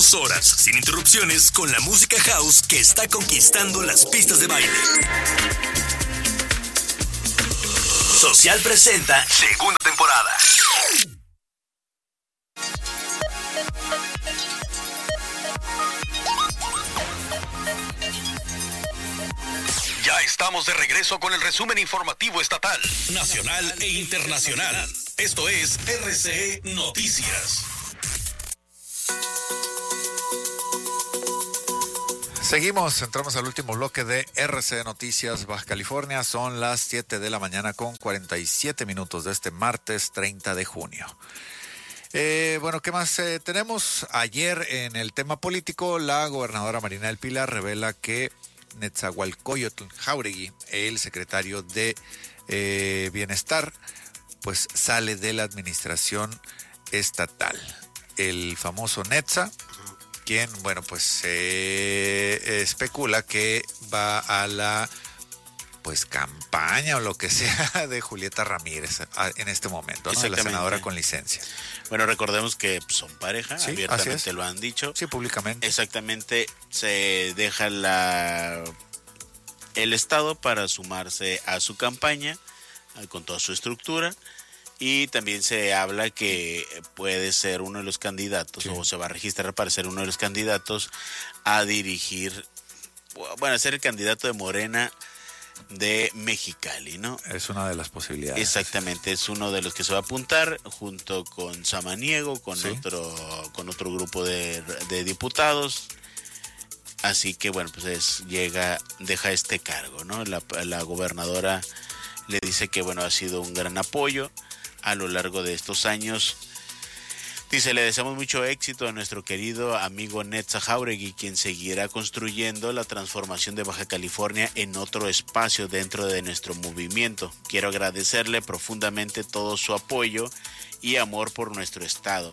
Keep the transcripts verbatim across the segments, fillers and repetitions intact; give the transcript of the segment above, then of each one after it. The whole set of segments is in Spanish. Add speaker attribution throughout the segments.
Speaker 1: Dos horas sin interrupciones con la música house que está conquistando las pistas de baile. Social presenta segunda temporada. Ya estamos de regreso con el resumen informativo estatal, nacional e internacional. Esto es R C E Noticias.
Speaker 2: Seguimos, entramos al último bloque de R C E Noticias Baja California. Son las siete de la mañana con cuarenta y siete minutos de este martes treinta de junio. Eh, bueno, ¿qué más eh, tenemos? Ayer en el tema político, la gobernadora Marina del Pilar revela que Netzahualcóyotl Jáuregui, el secretario de eh, Bienestar, pues sale de la administración estatal. El famoso Netza, quien, bueno, pues se eh, especula que va a la pues campaña o lo que sea de Julieta Ramírez a, en este momento, ¿no? De la senadora con licencia.
Speaker 3: Bueno, recordemos que son pareja, sí, abiertamente lo han dicho.
Speaker 2: Sí, públicamente.
Speaker 3: Exactamente, se deja la el Estado para sumarse a su campaña con toda su estructura. Y también se habla que puede ser uno de los candidatos, sí, o se va a registrar para ser uno de los candidatos a dirigir, bueno, a ser el candidato de Morena de Mexicali, ¿no?
Speaker 2: Es una de las posibilidades.
Speaker 3: Exactamente, es uno de los que se va a apuntar junto con Samaniego, con sí, otro con otro grupo de, de diputados. Así que, bueno, pues es, llega, deja este cargo, ¿no? La, la gobernadora le dice que, bueno, ha sido un gran apoyo a lo largo de estos años. Dice, le deseamos mucho éxito a nuestro querido amigo Netza Jáuregui, quien seguirá construyendo la transformación de Baja California en otro espacio dentro de nuestro movimiento. Quiero agradecerle profundamente todo su apoyo y amor por nuestro estado.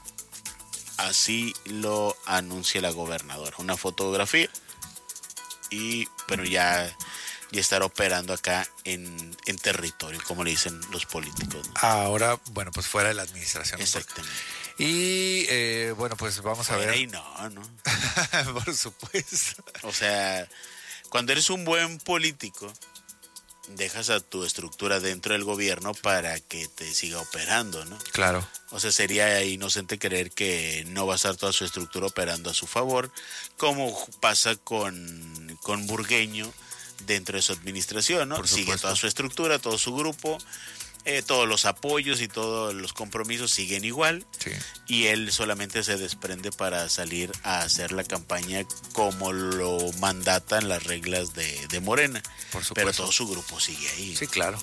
Speaker 3: Así lo anuncia la gobernadora. Una fotografía y, pero ya... y estar operando acá en, en territorio, como le dicen los políticos, ¿no?
Speaker 2: Ahora, bueno, pues fuera de la administración.
Speaker 3: Exactamente.
Speaker 2: Y, eh, bueno, pues vamos fuera a ver.
Speaker 3: Y no, no.
Speaker 2: Por supuesto.
Speaker 3: O sea, cuando eres un buen político, dejas a tu estructura dentro del gobierno para que te siga operando, ¿no?
Speaker 2: Claro.
Speaker 3: O sea, sería inocente creer que no va a estar toda su estructura operando a su favor, como pasa con, con Burgueño, dentro de su administración, ¿no? Sigue toda su estructura, todo su grupo, eh, todos los apoyos y todos los compromisos siguen igual,
Speaker 2: sí,
Speaker 3: y él solamente se desprende para salir a hacer la campaña como lo mandatan las reglas de, de Morena.
Speaker 2: Por supuesto.
Speaker 3: Pero todo su grupo sigue ahí.
Speaker 2: Sí, claro.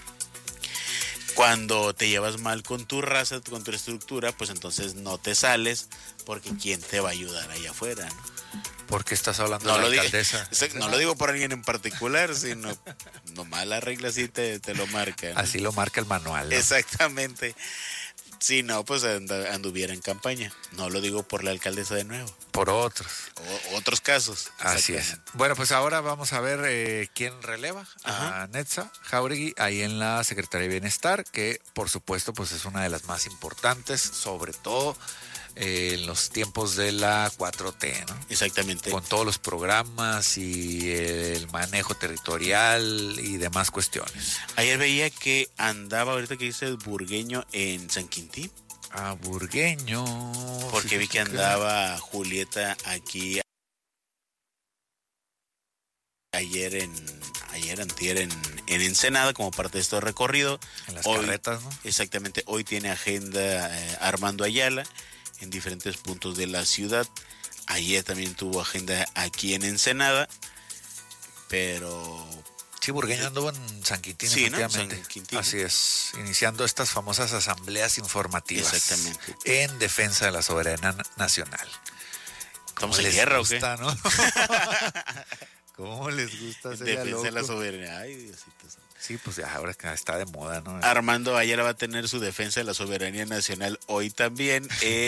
Speaker 3: Cuando te llevas mal con tu raza, con tu estructura, pues entonces no te sales, porque ¿quién te va a ayudar allá afuera, no?
Speaker 2: ¿Por qué estás hablando
Speaker 3: no
Speaker 2: de la
Speaker 3: lo
Speaker 2: alcaldesa?
Speaker 3: Digo, no lo digo por alguien en particular, sino nomás la regla sí te, te lo marca, ¿no?
Speaker 2: Así lo marca el manual, ¿no?
Speaker 3: Exactamente. Si no, pues and, anduviera en campaña. No lo digo por la alcaldesa de nuevo.
Speaker 2: Por otros.
Speaker 3: O, otros casos.
Speaker 2: Así es. Bueno, pues ahora vamos a ver eh, quién releva. Ajá. A Netza Jáuregui ahí en la Secretaría de Bienestar, que por supuesto pues es una de las más importantes, sobre todo Eh, en los tiempos de la cuatro T, ¿no?
Speaker 3: Exactamente.
Speaker 2: Con todos los programas y el manejo territorial y demás cuestiones.
Speaker 3: Ayer veía que andaba, ahorita que dice el Burgueño, en San Quintín.
Speaker 2: Ah, Burgueño.
Speaker 3: Porque vi que andaba Julieta aquí ayer en ayer antier en, en Ensenada como parte de este recorrido.
Speaker 2: En las
Speaker 3: hoy,
Speaker 2: carretas, ¿no?
Speaker 3: Exactamente, hoy tiene agenda eh, Armando Ayala en diferentes puntos de la ciudad. Ayer también tuvo agenda aquí en Ensenada, pero...
Speaker 2: Sí, Burgueño anduvo en San Quintín,
Speaker 3: sí,
Speaker 2: efectivamente.
Speaker 3: ¿no? San Quintín.
Speaker 2: Así es, iniciando estas famosas asambleas informativas.
Speaker 3: Exactamente.
Speaker 2: En defensa de la soberanía nacional.
Speaker 3: ¿Estamos en guerra
Speaker 2: gusta,
Speaker 3: o qué?
Speaker 2: ¿no? ¿Cómo les gusta
Speaker 3: en
Speaker 2: hacer
Speaker 3: defensa
Speaker 2: loco?
Speaker 3: de la soberanía. Ay, Diosito.
Speaker 2: Sí, pues ya ahora que está de moda, ¿no?
Speaker 3: Armando Ayala va a tener su defensa de la soberanía nacional hoy también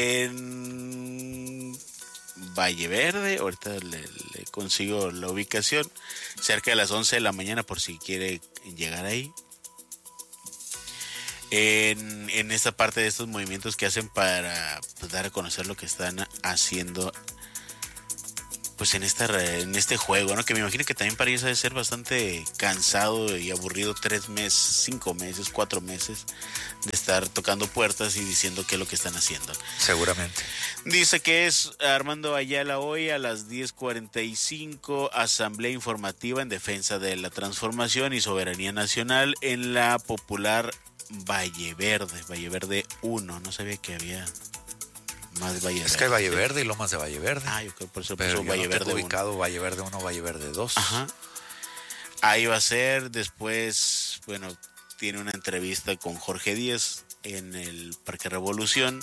Speaker 3: en Valle Verde. Ahorita le, le consigo la ubicación. Cerca de las once de la mañana por si quiere llegar ahí. En, en esta parte de estos movimientos que hacen para pues, dar a conocer lo que están haciendo pues en esta en este juego, ¿no? Que me imagino que también para ellos debe ser bastante cansado y aburrido tres meses, cinco meses, cuatro meses de estar tocando puertas y diciendo qué es lo que están haciendo.
Speaker 2: Seguramente.
Speaker 3: Dice que es Armando Ayala hoy a las diez cuarenta y cinco, asamblea informativa en defensa de la transformación y soberanía nacional en la popular Valle Verde, Valle Verde uno, no sabía que había más Valle Verde.
Speaker 2: Es que hay Valle Verde y Lomas de Valle Verde.
Speaker 3: Ah, yo creo por eso
Speaker 2: pero
Speaker 3: puso Valle
Speaker 2: no
Speaker 3: Verde uno.
Speaker 2: ubicado Valle Verde uno, Valle Verde dos.
Speaker 3: Ajá. Ahí va a ser, después, bueno, tiene una entrevista con Jorge Díaz en el Parque Revolución.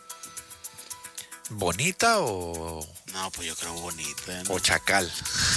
Speaker 2: ¿Bonita o...?
Speaker 3: No, pues yo creo bonita, ¿no?
Speaker 2: O Chacal.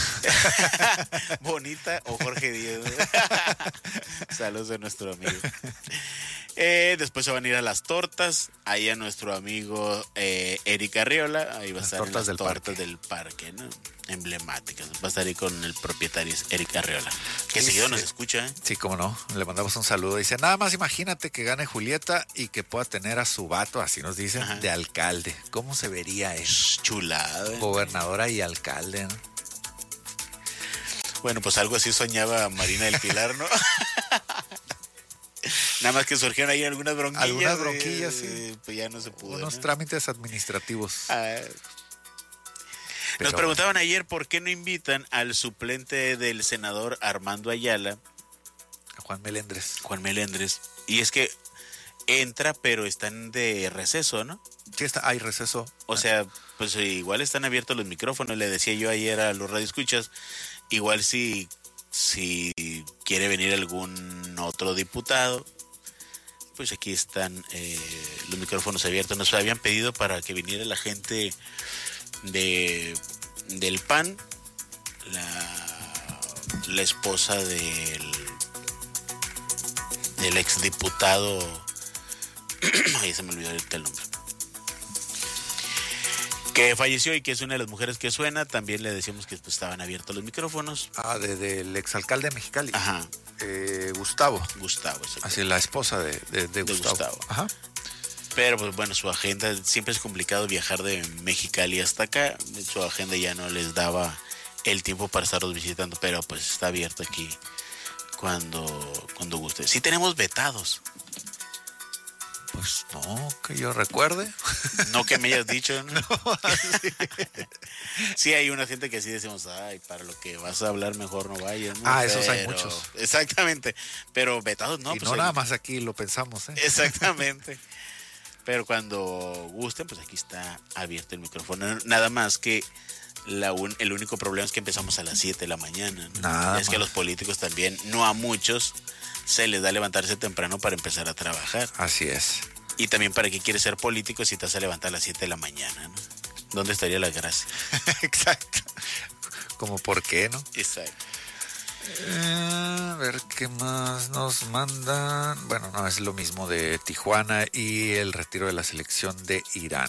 Speaker 3: Bonita o Jorge Díaz. Saludos de nuestro amigo. Eh, después se van a ir a las tortas. Ahí a nuestro amigo eh, Eric Arriola. Ahí va a
Speaker 2: Las
Speaker 3: estar
Speaker 2: tortas
Speaker 3: en las
Speaker 2: del
Speaker 3: tortas
Speaker 2: parque.
Speaker 3: del parque, ¿no? Emblemáticas. Va a estar ahí con el propietario Eric Arriola. Que
Speaker 2: Sí,
Speaker 3: seguido
Speaker 2: sí.
Speaker 3: nos escucha, ¿eh?
Speaker 2: Sí, cómo no. Le mandamos un saludo. Dice, nada más imagínate que gane Julieta y que pueda tener a su vato, así nos dicen,
Speaker 3: Ajá.
Speaker 2: de alcalde. ¿Cómo se vería eso?
Speaker 3: Chulada, ¿eh?
Speaker 2: Gobernadora y alcalde, ¿no?
Speaker 3: Bueno, pues algo así soñaba Marina del Pilar, ¿no? Nada más que surgieron ahí algunas bronquillas.
Speaker 2: Algunas bronquillas,
Speaker 3: eh,
Speaker 2: sí.
Speaker 3: Pues ya no se pudo.
Speaker 2: Unos
Speaker 3: ¿no?
Speaker 2: trámites administrativos.
Speaker 3: Ah,
Speaker 2: Pero-
Speaker 3: Nos preguntaban ayer por qué no invitan al suplente del senador Armando Ayala,
Speaker 2: Juan Melendres.
Speaker 3: Juan Melendres. Y es que entra, pero están de receso, ¿no?
Speaker 2: Sí, está, hay receso.
Speaker 3: O sea, pues igual están abiertos los micrófonos. Le decía yo ayer a los radioescuchas, igual si, si quiere venir algún otro diputado, pues aquí están eh, los micrófonos abiertos. Nos habían pedido para que viniera la gente de del P A N, la, la esposa del del exdiputado, ahí se me olvidó ahorita el nombre, que falleció y que es una de las mujeres que suena. También le decíamos que pues, estaban abiertos los micrófonos.
Speaker 2: Ah, de- del exalcalde de Mexicali.
Speaker 3: Ajá,
Speaker 2: Eh, Gustavo.
Speaker 3: Gustavo. exacto.
Speaker 2: Así, la esposa de, de- de
Speaker 3: De
Speaker 2: Gustavo.
Speaker 3: Gustavo.
Speaker 2: Ajá.
Speaker 3: Pero pues bueno, su agenda, siempre es complicado viajar de Mexicali hasta acá. Su agenda ya no les daba el tiempo para estarlos visitando, pero pues está abierto aquí cuando, cuando guste. Sí tenemos vetados,
Speaker 2: Pues no, que yo recuerde.
Speaker 3: no que me hayas dicho, ¿no? Sí hay una gente que sí decimos, ay, para lo que vas a hablar mejor no vayas, ¿no?
Speaker 2: Ah, esos hay
Speaker 3: Pero-
Speaker 2: muchos.
Speaker 3: Exactamente, pero vetados no.
Speaker 2: y
Speaker 3: pues
Speaker 2: no
Speaker 3: hay-
Speaker 2: nada más aquí lo pensamos, ¿eh?
Speaker 3: Exactamente. Pero cuando gusten, pues aquí está abierto el micrófono. Nada más que la un- el único problema es que empezamos a las siete de la mañana, ¿no?
Speaker 2: Nada
Speaker 3: Es que a
Speaker 2: más.
Speaker 3: los políticos también, no a muchos, se les da levantarse temprano para empezar a trabajar.
Speaker 2: Así es.
Speaker 3: Y también para que quieres ser político si te vas a levantar a las siete de la mañana, ¿no? ¿Dónde estaría la gracia?
Speaker 2: Exacto. Como por qué, ¿no?
Speaker 3: Exacto.
Speaker 2: Eh, a ver qué más nos mandan. Bueno, no, es lo mismo de Tijuana y el retiro de la selección de Irán.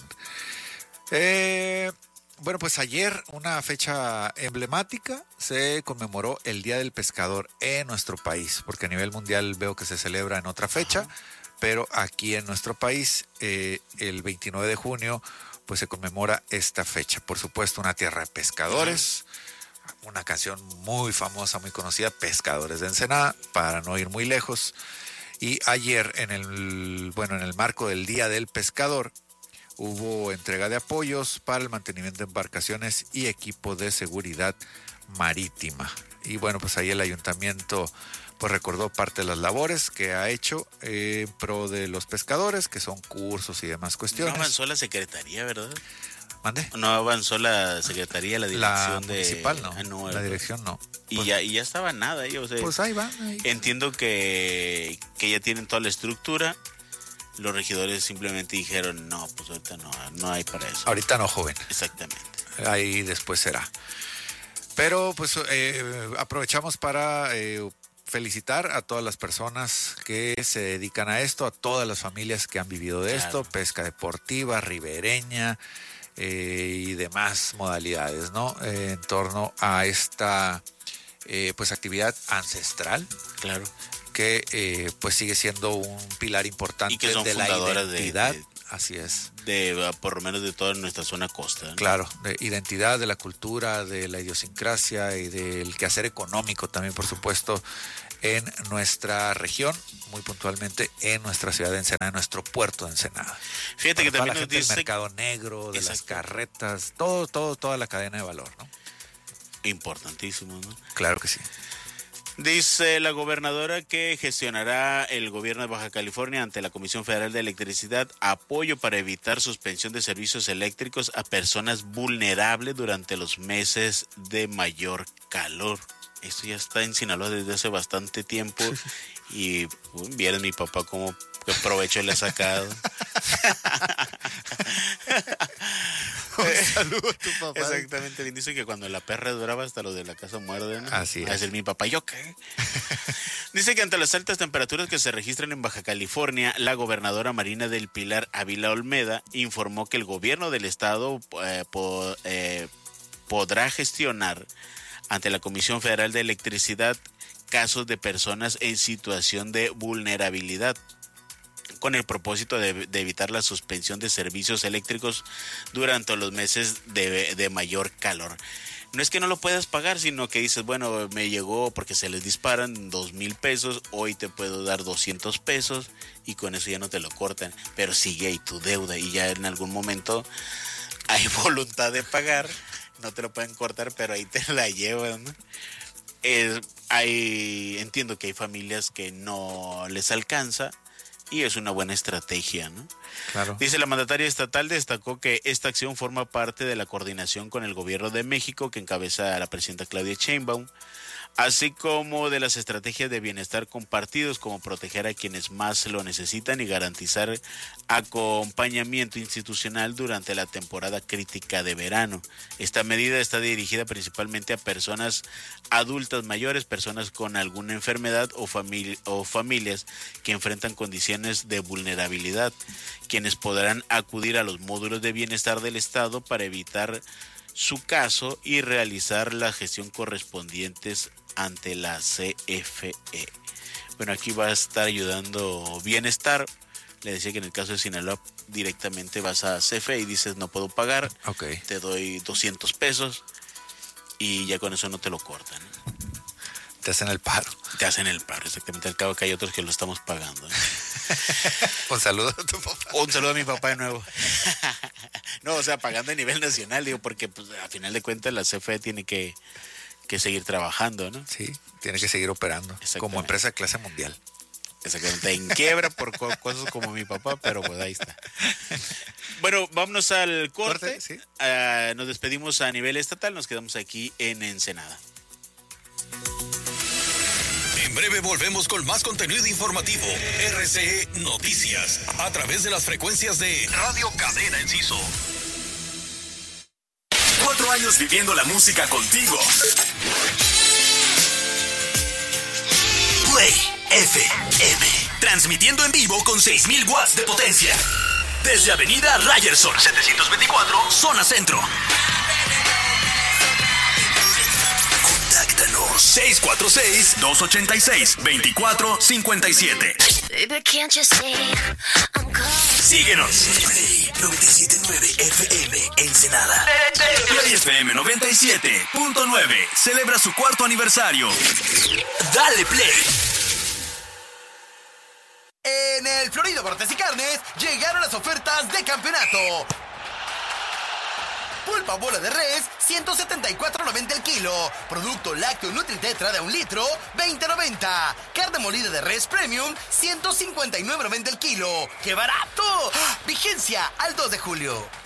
Speaker 2: Eh, bueno, pues ayer, una fecha emblemática, se conmemoró el Día del Pescador en nuestro país, porque a nivel mundial veo que se celebra en otra fecha, ajá, pero aquí en nuestro país, eh, el veintinueve de junio, pues se conmemora esta fecha. Por supuesto, una tierra de pescadores. Ajá. Una canción muy famosa, muy conocida, Pescadores de Ensenada, para no ir muy lejos. Y ayer, en el, bueno, en el marco del Día del Pescador, hubo entrega de apoyos para el mantenimiento de embarcaciones y equipo de seguridad marítima. Y bueno, pues ahí el ayuntamiento pues recordó parte de las labores que ha hecho eh, en pro de los pescadores, que son cursos y demás cuestiones.
Speaker 3: No avanzó la secretaría, ¿verdad?
Speaker 2: ¿Mande?
Speaker 3: No avanzó la secretaría, la dirección
Speaker 2: la
Speaker 3: de...
Speaker 2: municipal, no.
Speaker 3: Ah, no,
Speaker 2: la dirección no.
Speaker 3: Y,
Speaker 2: Pues,
Speaker 3: ya, y ya estaba nada. Yo, o sea,
Speaker 2: pues ahí van. Ahí.
Speaker 3: Entiendo que, que ya tienen toda la estructura. Los regidores simplemente dijeron, no, pues ahorita no, no hay para eso.
Speaker 2: Ahorita no, joven.
Speaker 3: Exactamente.
Speaker 2: Ahí después será. Pero pues eh, aprovechamos para eh, felicitar a todas las personas que se dedican a esto, a todas las familias que han vivido de
Speaker 3: Claro.
Speaker 2: esto, pesca deportiva, ribereña eh, y demás modalidades, ¿no? Eh, en torno a esta eh, pues actividad ancestral.
Speaker 3: Claro.
Speaker 2: Que eh, pues sigue siendo un pilar importante
Speaker 3: Y que son
Speaker 2: de la
Speaker 3: fundadoras de-
Speaker 2: identidad.
Speaker 3: de-
Speaker 2: Así es.
Speaker 3: De, por lo menos de toda nuestra zona costa, ¿no?
Speaker 2: Claro, de identidad, de la cultura, de la idiosincrasia y del quehacer económico también, por supuesto, en nuestra región, muy puntualmente en nuestra ciudad de Ensenada, en nuestro puerto de Ensenada.
Speaker 3: Fíjate que
Speaker 2: toda
Speaker 3: también
Speaker 2: la
Speaker 3: nos
Speaker 2: gente
Speaker 3: dice...
Speaker 2: del mercado negro, de
Speaker 3: Exacto.
Speaker 2: las carretas, todo, todo, toda la cadena de valor, ¿no?
Speaker 3: Importantísimo, ¿no?
Speaker 2: Claro que sí.
Speaker 3: Dice la gobernadora que gestionará el gobierno de Baja California ante la Comisión Federal de Electricidad apoyo para evitar suspensión de servicios eléctricos a personas vulnerables durante los meses de mayor calor. Esto ya está en Sinaloa desde hace bastante tiempo y uy, vieron mi papá cómo qué provecho le ha sacado.
Speaker 2: Un saludo a tu papá.
Speaker 3: Exactamente, dice que cuando la perra duraba hasta los de la casa muerden.
Speaker 2: Así es.
Speaker 3: A decir mi papá, ¿yo qué? Dice que ante las altas temperaturas que se registran en Baja California, la gobernadora Marina del Pilar Ávila Olmeda informó que el gobierno del estado eh, po, eh, podrá gestionar ante la Comisión Federal de Electricidad casos de personas en situación de vulnerabilidad, con el propósito de, de evitar la suspensión de servicios eléctricos durante los meses de, de mayor calor. No es que no lo puedas pagar, sino que dices, bueno, me llegó porque se les disparan dos mil pesos, hoy te puedo dar doscientos pesos y con eso ya no te lo cortan, pero sigue ahí tu deuda y ya en algún momento hay voluntad de pagar, no te lo pueden cortar, pero ahí te la llevan, ¿no? Es, hay, entiendo que hay familias que no les alcanza, y es una buena estrategia, ¿no?
Speaker 2: Claro.
Speaker 3: Dice la mandataria estatal, destacó que esta acción forma parte de la coordinación con el gobierno de México que encabeza la presidenta Claudia Sheinbaum, así como de las estrategias de bienestar compartidos, como proteger a quienes más lo necesitan y garantizar acompañamiento institucional durante la temporada crítica de verano. Esta medida está dirigida principalmente a personas adultas mayores, personas con alguna enfermedad o, famili- o familias que enfrentan condiciones de vulnerabilidad, quienes podrán acudir a los módulos de bienestar del Estado para evitar su caso y realizar la gestión correspondientes ante la C F E. Bueno, aquí va a estar ayudando Bienestar. Le decía que en el caso de Sinaloa directamente vas a C F E y dices no puedo pagar,
Speaker 2: Okay.
Speaker 3: te doy doscientos pesos y ya con eso no te lo cortan.
Speaker 2: Te hacen el paro.
Speaker 3: Te hacen el paro, exactamente. Al cabo que hay otros que lo estamos pagando, ¿no?
Speaker 2: Un saludo a tu papá.
Speaker 3: Un saludo a mi papá de nuevo. No, o sea, pagando a nivel nacional, digo, porque pues, a final de cuentas la C F E tiene que, que seguir trabajando, ¿no?
Speaker 2: Sí, tiene que seguir operando como empresa de clase mundial.
Speaker 3: Exactamente, en quiebra por co- cosas como mi papá, pero pues ahí está. Bueno, vámonos al corte.
Speaker 2: Corte, sí.
Speaker 3: Uh, nos despedimos a nivel estatal, nos quedamos aquí en Ensenada.
Speaker 1: En breve volvemos con más contenido informativo. R C E Noticias, a través de las frecuencias de Radio Cadena Enciso.
Speaker 4: Cuatro años viviendo la música contigo. Play F M. Transmitiendo en vivo con seis mil watts de potencia. Desde Avenida Ryerson, setecientos veinticuatro, Zona Centro. Contáctanos seis cuatro seis, dos ocho seis, dos cuatro cinco siete. Síguenos. Play noventa y siete punto nueve F M Ensenada. Play F M noventa y siete punto nueve celebra su cuarto aniversario. Dale play.
Speaker 5: En el Florido Cortes y Carnes llegaron las ofertas de campeonato. Pulpa bola de res, ciento setenta y cuatro noventa el kilo. Producto lácteo Nutritetra de un litro, veinte noventa. Carne molida de res premium, ciento cincuenta y nueve noventa el kilo. ¡Qué barato! ¡Ah! Vigencia al dos de julio.